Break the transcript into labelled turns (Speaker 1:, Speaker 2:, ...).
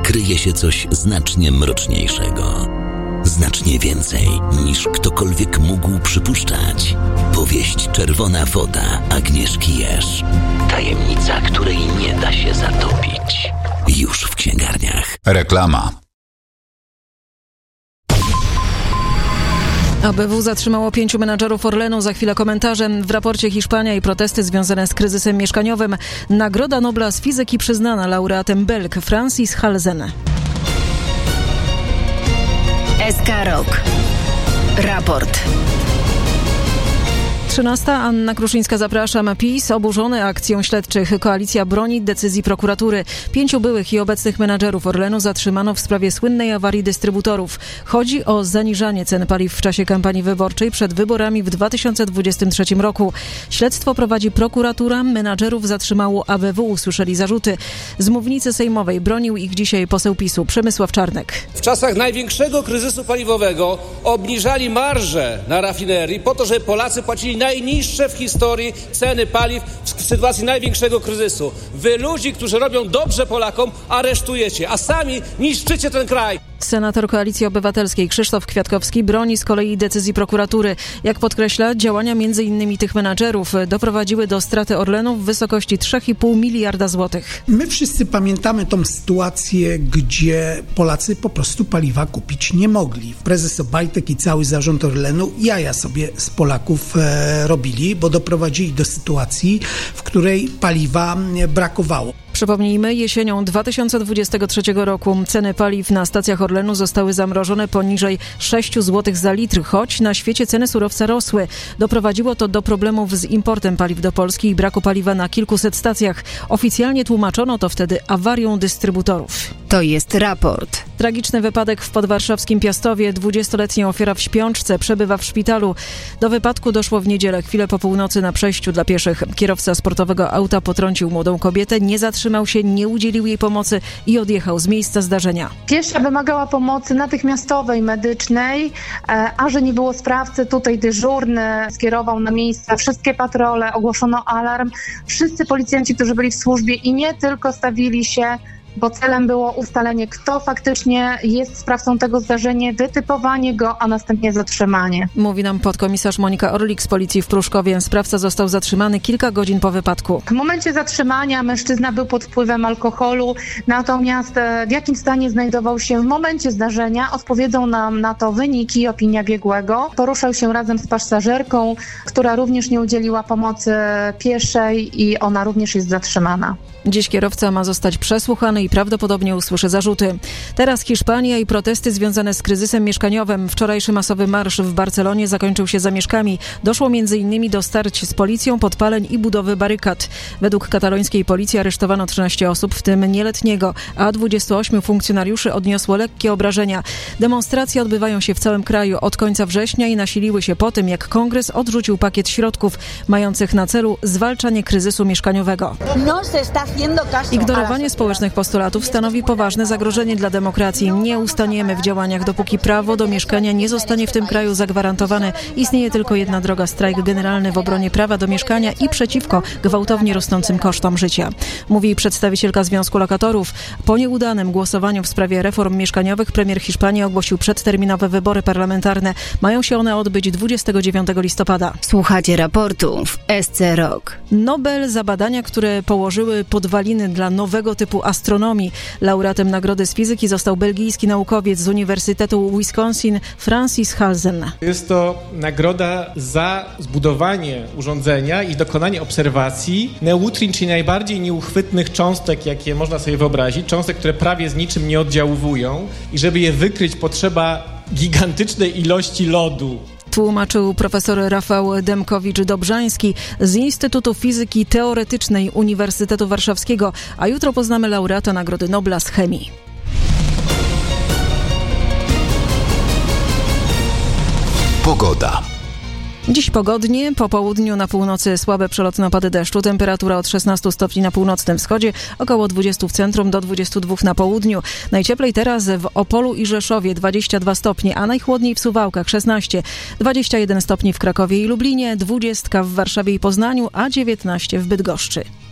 Speaker 1: kryje się coś znacznie mroczniejszego. Znacznie więcej niż ktokolwiek mógł przypuszczać. Powieść Czerwona woda Agnieszki Jerz. Tajemnica, której nie da się zatopić. Już w księgarniach.
Speaker 2: Reklama.
Speaker 3: ABW zatrzymało 5 menadżerów Orlenu. Za chwilę komentarze. W raporcie Hiszpania i protesty związane z kryzysem mieszkaniowym. Nagroda Nobla z fizyki przyznana laureatem Belg Francis Halzen.
Speaker 4: SK Rok. Raport.
Speaker 3: 13. Anna Kruszyńska, zapraszam. PiS oburzony akcją śledczych. Koalicja broni decyzji prokuratury. 5 byłych i obecnych menadżerów Orlenu zatrzymano w sprawie słynnej awarii dystrybutorów. Chodzi o zaniżanie cen paliw w czasie kampanii wyborczej przed wyborami w 2023 roku. Śledztwo prowadzi prokuratura. Menadżerów zatrzymało ABW, usłyszeli zarzuty. Z mównicy sejmowej bronił ich dzisiaj poseł PiS-u Przemysław Czarnek.
Speaker 5: W czasach największego kryzysu paliwowego obniżali marże na rafinerii po to, żeby Polacy płacili najniższe w historii ceny paliw w sytuacji największego kryzysu. Wy ludzi, którzy robią dobrze Polakom, aresztujecie, a sami niszczycie ten kraj.
Speaker 3: Senator Koalicji Obywatelskiej Krzysztof Kwiatkowski broni z kolei decyzji prokuratury. Jak podkreśla, działania m.in. tych menadżerów doprowadziły do straty Orlenu w wysokości 3,5 miliarda złotych.
Speaker 6: My wszyscy pamiętamy tą sytuację, gdzie Polacy po prostu paliwa kupić nie mogli. Prezes Obajtek i cały zarząd Orlenu jaja sobie z Polaków robili, bo doprowadzili do sytuacji, w której paliwa brakowało.
Speaker 3: Przypomnijmy, jesienią 2023 roku ceny paliw na stacjach Orlenu zostały zamrożone poniżej 6 zł za litr, choć na świecie ceny surowca rosły. Doprowadziło to do problemów z importem paliw do Polski i braku paliwa na kilkuset stacjach. Oficjalnie tłumaczono to wtedy awarią dystrybutorów.
Speaker 4: To jest raport.
Speaker 3: Tragiczny wypadek w podwarszawskim Piastowie. 20-letnia ofiara w śpiączce przebywa w szpitalu. Do wypadku doszło w niedzielę, chwilę po północy na przejściu dla pieszych. Kierowca sportowego auta potrącił młodą kobietę, nie zatrzymał się, nie udzielił jej pomocy i odjechał z miejsca zdarzenia.
Speaker 7: Piesza wymagała pomocy natychmiastowej, medycznej, a że nie było sprawcy, tutaj dyżurny skierował na miejsce wszystkie patrole, ogłoszono alarm. Wszyscy policjanci, którzy byli w służbie i nie tylko stawili się, bo celem było ustalenie, kto faktycznie jest sprawcą tego zdarzenia, wytypowanie go, a następnie zatrzymanie.
Speaker 3: Mówi nam podkomisarz Monika Orlik z policji w Pruszkowie. Sprawca został zatrzymany kilka godzin po wypadku.
Speaker 7: W momencie zatrzymania mężczyzna był pod wpływem alkoholu, natomiast w jakim stanie znajdował się w momencie zdarzenia, odpowiedzą nam na to wyniki, opinia biegłego. Poruszał się razem z pasażerką, która również nie udzieliła pomocy pieszej i ona również jest zatrzymana.
Speaker 3: Dziś kierowca ma zostać przesłuchany i prawdopodobnie usłyszy zarzuty. Teraz Hiszpania i protesty związane z kryzysem mieszkaniowym. Wczorajszy masowy marsz w Barcelonie zakończył się zamieszkami. Doszło m.in. do starć z policją, podpaleń i budowy barykad. Według katalońskiej policji aresztowano 13 osób, w tym nieletniego, a 28 funkcjonariuszy odniosło lekkie obrażenia. Demonstracje odbywają się w całym kraju od końca września i nasiliły się po tym, jak kongres odrzucił pakiet środków mających na celu zwalczanie kryzysu mieszkaniowego. Ignorowanie społecznych postulatów stanowi poważne zagrożenie dla demokracji. Nie ustaniemy w działaniach, dopóki prawo do mieszkania nie zostanie w tym kraju zagwarantowane. Istnieje tylko jedna droga: strajk generalny w obronie prawa do mieszkania i przeciwko gwałtownie rosnącym kosztom życia. Mówi przedstawicielka Związku Lokatorów. Po nieudanym głosowaniu w sprawie reform mieszkaniowych premier Hiszpanii ogłosił przedterminowe wybory parlamentarne. Mają się one odbyć 29 listopada.
Speaker 4: Słuchacie raportu w SC Rok.
Speaker 3: Nobel za badania, które położyły podwaliny dla nowego typu astronomii. Laureatem nagrody z fizyki został belgijski naukowiec z Uniwersytetu Wisconsin Francis Halzen.
Speaker 8: Jest to nagroda za zbudowanie urządzenia i dokonanie obserwacji neutrin, czyli najbardziej nieuchwytnych cząstek, jakie można sobie wyobrazić. Cząstek, które prawie z niczym nie oddziaływują i żeby je wykryć, potrzeba gigantycznej ilości lodu.
Speaker 3: Tłumaczył profesor Rafał Demkowicz-Dobrzański z Instytutu Fizyki Teoretycznej Uniwersytetu Warszawskiego, a jutro poznamy laureata Nagrody Nobla z chemii.
Speaker 2: Pogoda.
Speaker 3: Dziś pogodnie, po południu na północy słabe przelotne opady deszczu, temperatura od 16 stopni na północnym wschodzie, około 20 w centrum, do 22 na południu. Najcieplej teraz w Opolu i Rzeszowie 22 stopnie, a najchłodniej w Suwałkach 16, 21 stopni w Krakowie i Lublinie, 20 w Warszawie i Poznaniu, a 19 w Bydgoszczy.